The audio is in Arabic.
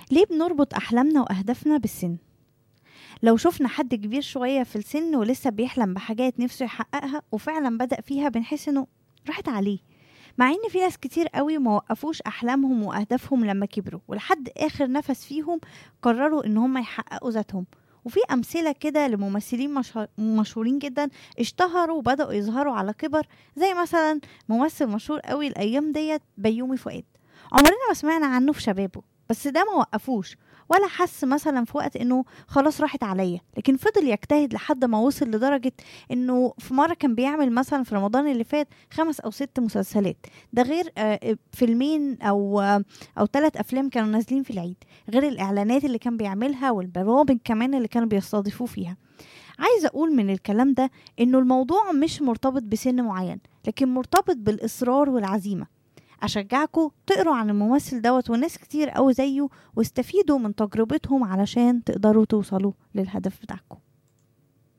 ليه بنربط أحلامنا وأهدافنا بالسن؟ لو شفنا حد كبير شوية في السن ولسه بيحلم بحاجات نفسه يحققها وفعلا بدأ فيها بنحس إنه راحت عليه، مع إن في ناس كتير قوي ما وقفوش أحلامهم وأهدافهم لما كبروا ولحد آخر نفس فيهم قرروا إن هم يحققوا ذاتهم. وفي أمثلة كده لممثلين مشهورين جدا اشتهروا وبدأوا يظهروا على كبر، زي مثلا ممثل مشهور قوي الأيام ديت بيومي فؤاد. عمرنا ما سمعنا عنه في شبابه، بس ده ما وقفوش ولا حس مثلا في وقت انه خلاص راحت عليا، لكن فضل يجتهد لحد ما وصل لدرجة انه في مرة كان بيعمل مثلا في رمضان اللي فات 5 أو 6 مسلسلات. ده غير فيلمين او 3 افلام كانوا نازلين في العيد، غير الاعلانات اللي كان بيعملها والبرامج كمان اللي كانوا بيستضيفوه فيها. عايزة اقول من الكلام ده انه الموضوع مش مرتبط بسن معين، لكن مرتبط بالاصرار والعزيمة. أشجعكم تقروا عن الممثل دوت وناس كتير قوي زيه، واستفيدوا من تجربتهم علشان تقدروا توصلوا للهدف بتاعكم.